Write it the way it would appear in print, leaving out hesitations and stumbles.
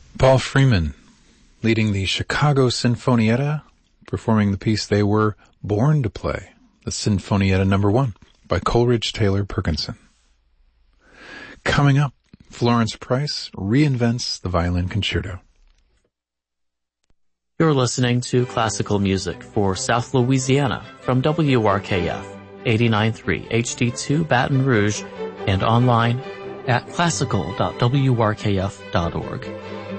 Paul Freeman, leading the Chicago Sinfonietta, performing the piece they were born to play, the Sinfonietta No. 1 by Coleridge Taylor Perkinson. Coming up, Florence Price reinvents the violin concerto. You're listening to classical music for South Louisiana from WRKF 89.3 HD2 Baton Rouge and online at classical.wrkf.org.